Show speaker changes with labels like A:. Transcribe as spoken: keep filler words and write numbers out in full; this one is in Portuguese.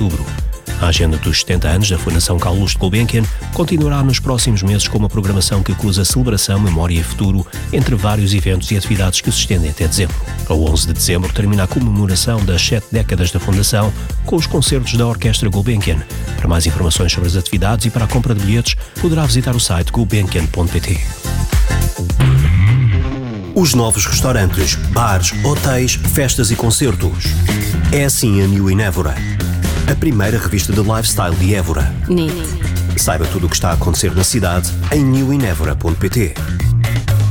A: outubro. A agenda dos setenta anos da Fundação Carlos de Gulbenkian continuará nos próximos meses com uma programação que cruza celebração, memória e futuro entre vários eventos e atividades que se estendem até dezembro. A onze de dezembro termina a comemoração das sete décadas da Fundação com os concertos da Orquestra Gulbenkian. Para mais informações sobre as atividades e para a compra de bilhetes, poderá visitar o site gulbenkian ponto pt. Os novos restaurantes, bares, hotéis, festas e concertos. É assim a New in Évora. A primeira revista de lifestyle de Évora.
B: N I T.
A: Saiba tudo o que está a acontecer na cidade em new in évora ponto pt.